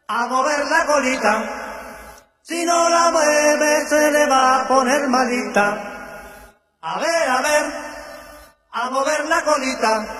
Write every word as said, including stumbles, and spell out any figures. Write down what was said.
a mover la colita, si no la mueve se le va a poner malita. A ver, a ver, a mover la colita.